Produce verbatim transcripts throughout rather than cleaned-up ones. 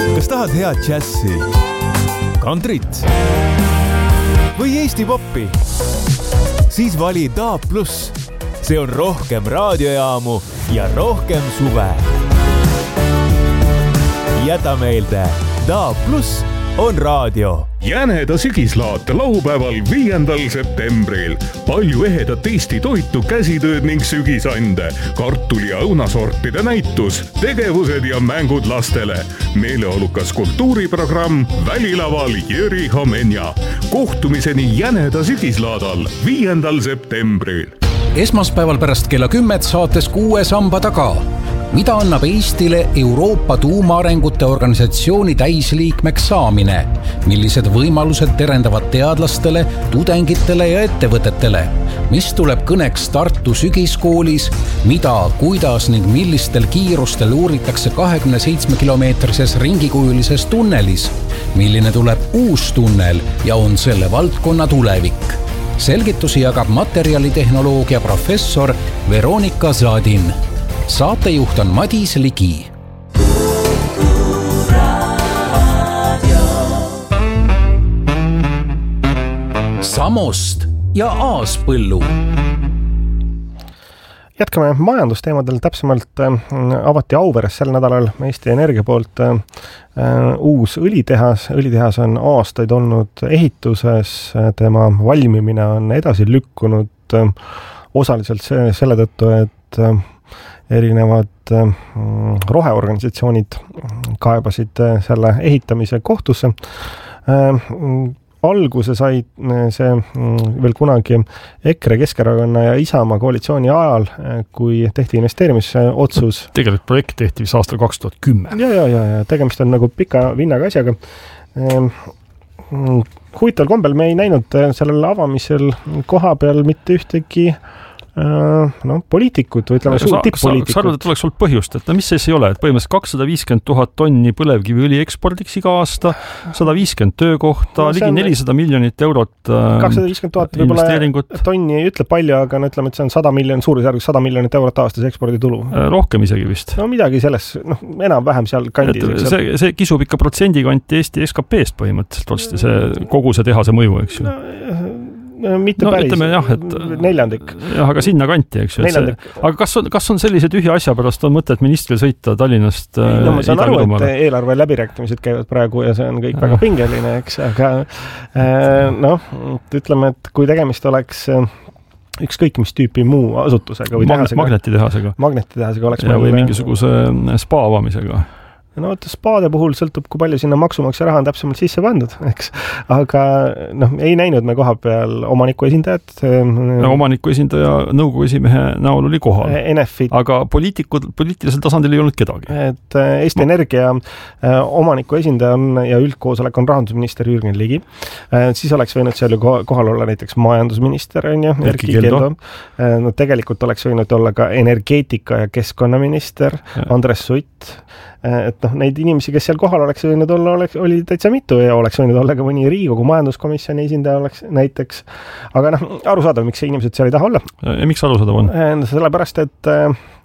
Kas tahad head džässi, kantrit või Eesti poppi? Siis vali D A B plus. See on rohkem raadiojaamu ja rohkem suve. Jäta meelde, D A B plus on raadio. Jäneda sügislaat laupäeval viiendal septembril. Palju ehedat Eesti toitu, käsitööd ning sügisande, kartuli ja õunasortide näitus, tegevused ja mängud lastele. Meeleolukas kultuuriprogramm Välilaval Jüri Homenja. Kohtumiseni Jäneda sügislaadal viiendal septembril. Esmaspäeval pärast kella kümmet saates Kuue samba taga. Mida annab Eestile Euroopa tuumaarengute organisatsiooni täisliikmeks saamine? Millised võimalused terendavad teadlastele, tudengitele ja ettevõtetele? Mis tuleb kõneks Tartu sügiskoolis? Mida, kuidas ning millistel kiirustel uuritakse kahekümne seitsme kilomeetrises ringikujulises tunnelis? Milline tuleb uus tunnel ja on selle valdkonna tulevik? Selgitusi jagab materjalitehnoloogia professor Veronika Zadin. Saatejuht on Madis Ligi. Samost ja Aaspõllu. Jätkame majandusteemadel, täpsemalt avati Auveres sel nädalal Eesti Energia poolt uus õlitehas. Õlitehas on aastaid olnud ehituses, tema valmimine on edasi lükkunud osaliselt selle tõttu, et erinevad roheorganisatsioonid kaebasid selle ehitamise kohtusse. Alguse sai see veel kunagi EKRE, Keskerakonna ja Isamaa koalitsiooni ajal, kui tehti investeerimisotsus. Tegelikult projekt tehti vist aastal kaks tuhat kümme. Ja, ja, ja, ja tegemist on nagu pika vinnaga asjaga. Huvitaval kombel me ei näinud sellel avamisel koha peal mitte ühtegi no, poliitikut või ütleme suur tipp-poliitikut. Sa arvad, et oleks olnud põhjust, et no, mis siis ei ole, et põhimõtteliselt kakssada viiskümmend tuhat tonni põlevkiviõli ekspordiks iga aasta, sada viiskümmend töökohta, no, ligi on nelisada miljonit eurot kakssada viiskümmend tuhat võib-olla tonni ei ütle palju, aga no, ütleme, et see on sada miljonit, suurusjärgus sada miljonit eurot aastas eksporditulu. Rohkem isegi vist. No midagi selles, noh, enam-vähem seal kandis. See, see kisub ikka protsendi kanti Eesti S K P-st põhimõtteliselt, see, kogu see tehase mõju, eks ju. No, mitte no, päris, ütleme, jah, et, neljandik. Jah, aga sinna kanti, eks ju. See, aga kas on, kas on sellise tühja asja pärast on mõtet ministril sõita Tallinnast no, ma saan aru, et eelarve läbirääkimised käivad praegu ja see on kõik väga pingeline, eks, aga noh, ütleme, et kui tegemist oleks ükskõik mis tüüpi muu asutusega või Magnet, tehasega. Magnetitehasega. Magnetitehasega oleks ja, või mingisuguse spa avamisega. No, spaade puhul sõltub, kui palju sinna maksumaksja raha on täpsemalt sisse pandud, eks. Aga noh, ei näinud me koha peal omaniku esindajat. Ja omaniku esindaja nõukogu esimehe näol oli kohal. N F-i. Aga poliitikud, poliitilisel tasandil ei olnud kedagi. Et Eesti Ma... Energia omaniku esindaja on ja üldkoosolek on rahandusminister Jürgen Ligi. Siis oleks võinud seal ju kohal olla näiteks majandusminister, on ju, Erki Keldo. No, tegelikult oleks võinud olla ka energeetika ja keskkonnaminister ja. Andres Sutt. Et noh, neid inimesi, kes seal kohal oleks võinud olla, oleks, oli täitsa mitu ja oleks võinud olla ka mõni Riigikogu majanduskomisjoni esindaja oleks näiteks. Aga noh, arusaadav, miks inimesed seal ei taha olla. Ja miks arusaadav on? Sellepärast, et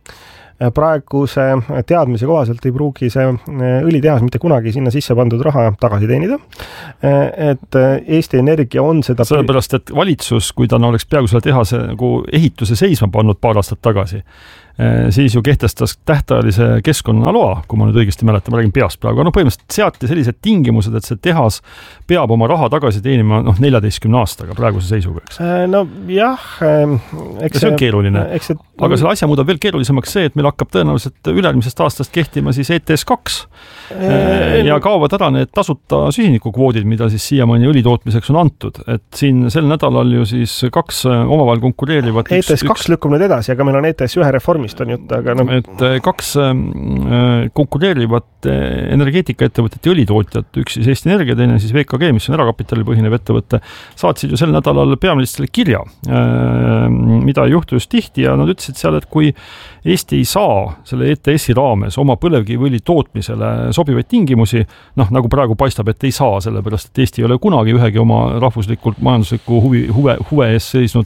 praeguse teadmise kohaselt ei pruugi see õlitehas mitte kunagi sinna sisse pandud raha tagasi teenida. Et Eesti Energia on seda... Sellepärast, et valitsus, kui ta oleks peaaegu selle tehase nagu ehituse seisma pannud paar aastat tagasi, siis ju kehtestas tähtajalise keskkonnaloa, kui ma nüüd õigesti mäletan, ma räägin peast praegu, no põhimõtteliselt seati sellised tingimused, et see tehas peab oma raha tagasi teenima noh, neljateistkümne aastaga praeguse seisuga, eks? No jah, eks see on keeruline, eks see... aga selle asja muudab veel keerulisemaks see, et meil hakkab tõenäoliselt ülemisest aastast kehtima siis E T S kaks ja kaovad ära need tasuta süsinikukvoodid, mida siis siiamaani õli tootmiseks on antud, et siin sel nädalal ju siis kaks omavahel konkureerivad E T S kaks üks... lükkub nüüd edasi, aga meil on E T S ühe reformist on jutt, aga no... et kaks konkureerivat energeetikaettevõtet ja õlitootjat, üks siis Eesti Energia, teine siis V K G, mis on erakapitalil põhinev ettevõte, saatsid ju sel nädalal peaministrile kirja, mida ei juhtu just tihti ja nad ütlesid seal, et kui Eesti ei saa selle E T S-i raames oma põlevkiviõli tootmisele sobivaid tingimusi, noh, nagu praegu paistab, et ei saa, sellepärast, et Eesti ei ole kunagi ühegi oma rahvuslikult majandusliku huvi, huve, huve ees seisnud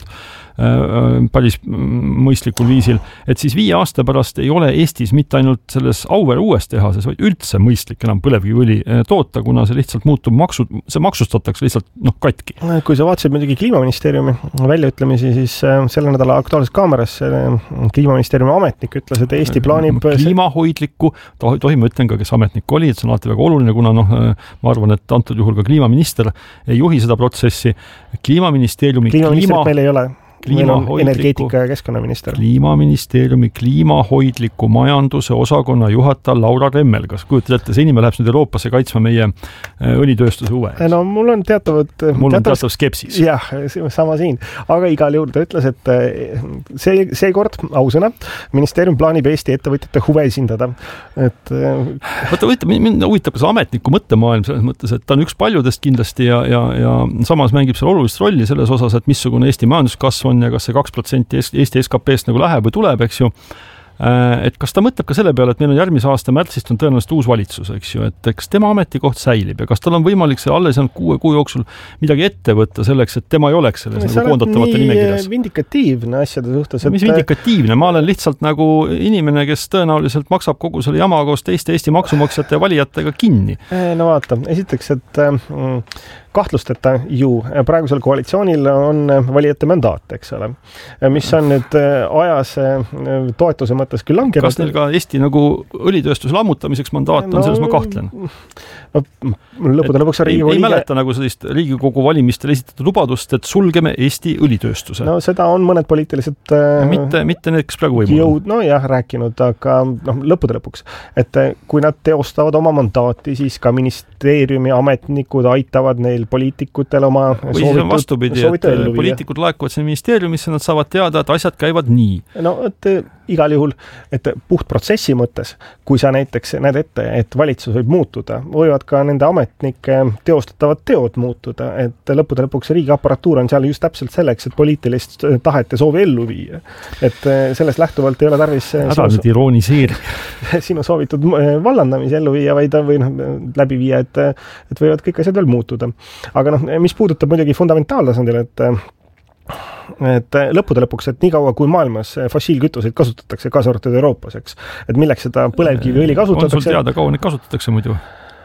päris mõistlikul viisil, et siis viie aasta pärast ei ole Eestis mitte ainult selles Auvere uues tehases, vaid üldse mõistlik enam põlevkiviõli toota, kuna see lihtsalt muutub maksu, see maksustatakse lihtsalt noh, katki. Kui sa vaatasid muidugi Kliimaministeeriumi väljaütlemisi, siis selle nädala Aktuaalses Kaameras Kliimaministeeriumi ametnik ütles, et Eesti plaanib kliimahoidlikku, tohi ma ütlen ka, kes ametnik oli, et see on alati väga oluline, kuna noh, ma arvan, et antud juhul ka kliimaminister ei juhi seda protsessi. Kliimaministeeriumi kliimaministerit kliima... meil ei ole. Meil on energeetika ja keskkonnaminister. Kliimaministeeriumi kliimahoidliku majanduse osakonna juhataja Laura Remmel. Kas kujutad ette, see inimene läheb nüüd Euroopasse kaitsma meie õlitööstuse huve? No mul on teatavad... Mul on teatav skepsis. Jah, sama siin. Aga igal juhul ta ütles, et see, see kord, ausõna, ministeerium plaanib Eesti ettevõtjate huve esindada. Et... Võtta, võtta, mind huvitab ka see ametniku mõttemaailm selles mõttes, et ta on üks paljudest kindlasti ja, ja, ja samas mängib seal olulist rolli selles osas, et missugune Eesti majanduskasv ja kas see kaks protsenti Eesti S K P-st nagu läheb või tuleb, eks ju. Et kas ta mõtleb ka selle peale, et meil on järgmise aasta märtsist on tõenäoliselt uus valitsus, eks ju, et kas tema ametikoht säilib ja kas tal on võimalik see alles on kuue kuu jooksul midagi ette võtta selleks, et tema ei oleks selles nagu koondatavate nimekirjas. Vindikatiivne asjade suhtes. Et... Mis vindikatiivne? Ma olen lihtsalt nagu inimene, kes tõenäoliselt maksab kogu selle jama koos teiste Eesti maksumaksjate ja valijatega kinni. No vaata, esiteks, et mm, kahtlusteta ju praegusel koalitsioonil on valijate mandaat, eks ole, mis on nüüd ajas toetuse mõttes küll langenud. Kas neil ka Eesti nagu õlitööstuse lammutamiseks mandaat on, no, selles ma kahtlen? No, lõpuda lõpuks on Riigikogu liige... Ei mäleta nagu sellist Riigikogu valimistel esitatud lubadust, et sulgeme Eesti õlitööstuse. No seda on mõned poliitilised... Mitte, mitte need, kes praegu võimul jõud, no jah, rääkinud, aga noh, lõpuda lõpuks. Et kui nad teostavad oma mandaati, siis ka ministeeriumi ametnikud aitavad neil poliitikutel oma või siis on vastupidi, et poliitikud laekuvad sinna ministeeriumisse, nad saavad teada, et asjad käivad nii. No, et igal juhul, et puht protsessi mõttes, kui sa näiteks näed ette, et valitsus võib muutuda, võivad ka nende ametnike teostatavad teod muutuda, et lõppude lõpuks riigiaparatuur on seal just täpselt selleks, et poliitilist tahet ja soovi ellu viia. Et sellest lähtuvalt ei ole tarvis ära nüüd irooniseeri. sinu soovitud vallandamise ellu viia, vaid või noh, läbi viia, et, et võivad kõik asjad veel muutuda. Aga noh, mis puudutab muidugi fundamentaaltasandil, et et lõppude lõpuks, et nii kaua kui maailmas fossiilkütuseid kasutatakse, kaasa arvatud Euroopas, eks, et milleks seda põlevkiviõli kasutatakse. On sul teada, kaua neid kasutatakse muidu?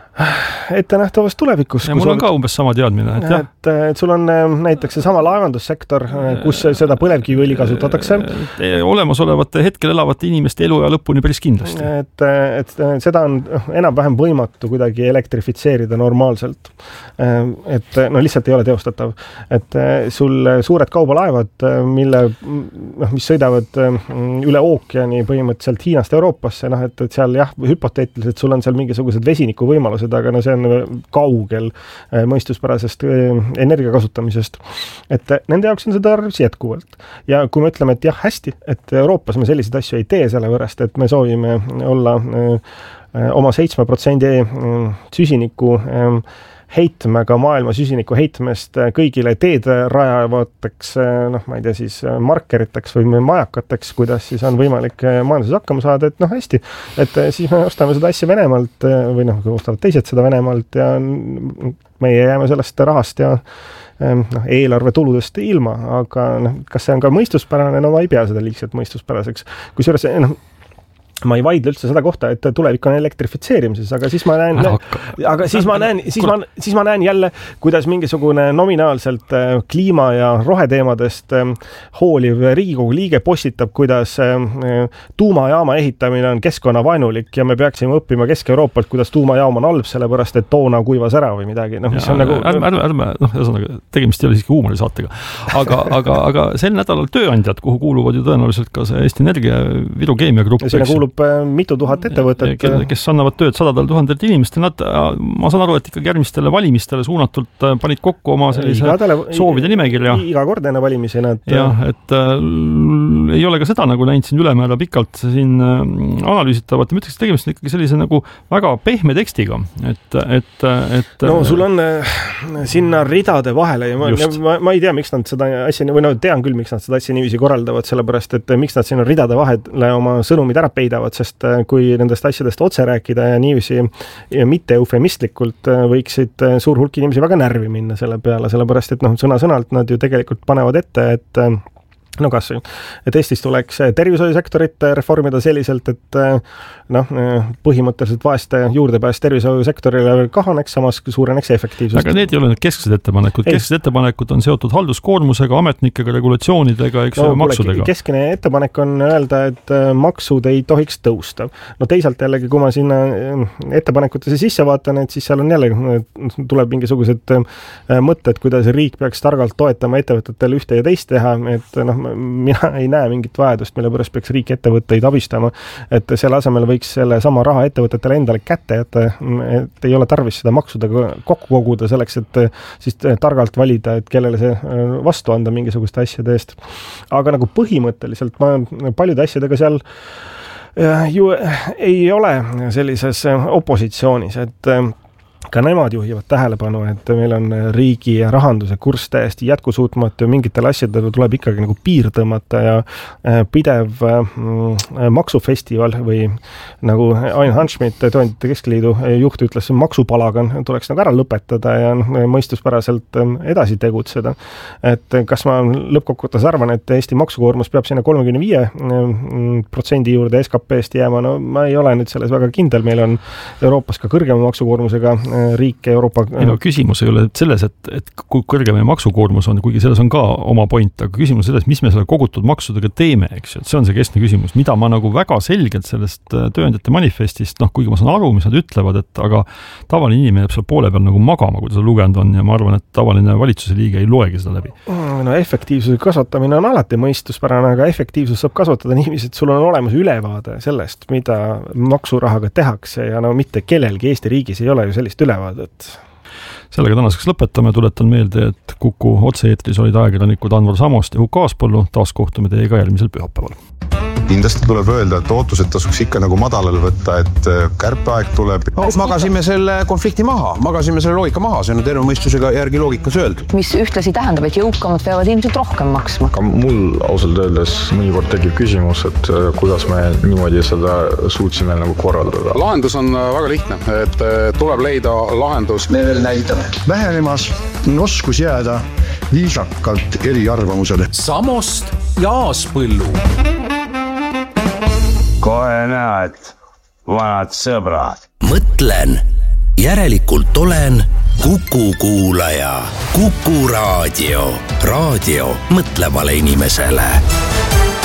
Ette nähtavas tulevikus. Ja mul on ka umbes sama teadmine. Et, et, et sul on näiteks see sama laevandussektor, kus seda põlevkiviõli kasutatakse. Olemasolevate hetkel elavate inimeste elu ja lõpuni päris kindlasti. Et, et seda on enam-vähem võimatu kuidagi elektrifitseerida normaalselt. Et no lihtsalt ei ole teostatav. Et sul suured kaubalaevad, mille, mis sõidavad üle ookeani põhimõtteliselt Hiinast Euroopasse, noh, et, et seal jah, hüpoteetiliselt sul on seal mingisugused vesiniku võimalused, aga no see on kaugel mõistuspärasest energia kasutamisest. Et nende jaoks on seda tarvis jätkuvalt. Ja kui me ütleme, et jah, hästi, et Euroopas me selliseid asju ei tee, sellepärast, et me soovime olla oma seitsme protsendi süsiniku heitmega maailma süsiniku heitmest kõigile teed rajavateks, noh, ma ei tea, siis markeriteks või majakateks, kuidas siis on võimalik majanduses hakkama saada, et noh, hästi, et siis me ostame seda asja Venemaalt või noh, ostavad teised seda Venemaalt ja meie jääme sellest rahast ja noh, eelarve tuludest ilma, aga noh, kas see on ka mõistuspärane, no ma ei pea seda liigselt mõistuspäraseks. Kusjuures, noh, ma ei vaidle üldse seda kohta, et tulevik on elektrifitseerimises, aga siis ma näen, aga siis ma näen, siis ma, siis ma näen jälle, kuidas mingisugune nominaalselt kliima- ja roheteemadest hooliv Riigikogu liige postitab, kuidas tuumajaama ehitamine on keskkonnavaenulik ja me peaksime õppima Kesk-Euroopalt, kuidas tuumajaam on halb, sellepärast, et toona kuivas ära või midagi. No, mis ja, on nagu... Ärme, ärme, ärme, noh, ühesõnaga, tegemist ei ole siiski huumorisaatega. Aga, aga, aga sel nädalal tööandjad, kuhu kuuluvad ju tõenäoliselt ka see Eesti Energia Viru Keemiagrupp, mitu tuhat ettevõtet. Kes annavad tööd sadadel tuhandet inimest. Nad, ma saan aru, et ikkagi järgmistele valimistele suunatult panid kokku oma sellise Igadele, soovide nimekirja. Iga kord enne valimisi nad... Jah, et äh, ei ole ka seda nagu näinud siin ülemäära pikalt siin äh, analüüsitavat. Ma ütleks, et tegemist on ikkagi sellise nagu väga pehme tekstiga. Et, et, et, no sul on äh, sinna ridade vahele ja ma, ma, ma ei tea, miks nad seda asja, või no tean küll, miks nad seda asja niiviisi korraldavad, sellepärast, et miks nad sinna ridade vahele oma sõnumid ära peidavad, sest kui nendest asjadest otse rääkida ja niiviisi ja mitte eufemistlikult võiksid suur hulk inimesi väga närvi minna selle peale, sellepärast et noh, sõna-sõnalt nad ju tegelikult panevad ette, et no kas et Eestis tuleks tervishoiusektorit reformida selliselt, et noh, põhimõtteliselt vaeste juurdepääs tervishoiusektorile kahaneks, samas suureneks efektiivsust. Aga need ei ole need kesksed ettepanekud. Kesksed ettepanekud on seotud halduskoormusega, ametnikega, regulatsioonidega, eks no, maksudega. Keskne ettepanek on öelda, et maksud ei tohiks tõusta. No teisalt jällegi, kui ma sinna ettepanekutesse sisse vaatan, et siis seal on jälle, tuleb mingisugused mõtted, kuidas riik peaks targalt toetama ettevõtetele ühte ja teist teha, et noh, mina ei näe mingit vajadust, mille pärast peaks riik ettevõtteid abistama, et selle asemel võiks selle sama raha ettevõtetele endale kätte jätta, et ei ole tarvis seda maksudega kokku koguda selleks, et siis targalt valida, et kellele see vastu anda mingisuguste asjade eest. Aga nagu põhimõtteliselt ma paljude asjadega seal ju ei ole sellises opositsioonis, et ka nemad juhivad tähelepanu, et meil on riigi rahanduse kurss täiesti jätkusuutmatu ja mingitele asjadele tuleb ikkagi nagu piir tõmmata ja pidev maksufestival või nagu Ain Hanschmidt, Tööandjate Keskliidu juht ütles, maksupalagan tuleks nagu ära lõpetada ja mõistuspäraselt edasi tegutseda. Et kas ma lõppkokkuvõttes arvan, et Eesti maksukoormus peab sinna kolmekümne viie protsendi juurde S K P-st jääma, no ma ei ole nüüd selles väga kindel, meil on Euroopas ka kõrgema maksukoormusega riik Euroopa... No, küsimus ei ole selles, et, et kui kõrge meie maksukoormus on, kuigi selles on ka oma point, aga küsimus selles, mis me selle kogutud maksudega teeme, eks, et see on see keskne küsimus, mida ma nagu väga selgelt sellest tööandjate manifestist, noh, kuigi ma saan aru, mis nad ütlevad, et aga tavaline inimene jääb seal poole peal nagu magama, kui ta lugenud on ja ma arvan, et tavaline valitsuse liige ei loegi seda läbi. No efektiivsuse kasvatamine on alati mõistuspärane, aga efektiivsus saab kasvatada niiviisi, et sul on olemas ülevaade sellest, mida maksurahaga tehakse ja no mitte kellelgi Eesti riigis ei ole ju sellist ülevaadet. Sellega tänaseks lõpetame, tuletan meelde, et Kuku otse-eetris olid ajakirjanikud Anvar Samost ja Huko Aaspõllu, taas kohtume teiega järgmisel pühapäeval. Kindlasti tuleb öelda, et ootused tasuks ikka nagu madalale võtta, et kärpeaeg tuleb. No, magasime selle konflikti maha, magasime selle loogika maha, see on terve mõistusega järgi loogikas öeldud. Mis ühtlasi tähendab, et jõukamad peavad ilmselt rohkem maksma. Ka mul ausalt öeldes mõnikord tekib küsimus, et kuidas me niimoodi seda suutsime nagu korraldada. Lahendus on väga lihtne, et tuleb leida lahendus. Me veel näitame. Vähenemas on oskus jääda viisakalt eri arvamusele. Samost ja Aaspõllu. Kohe näed, vanad sõbrad. Mõtlen, järelikult olen Kuku kuulaja. Kuku raadio. Raadio mõtlevale inimesele.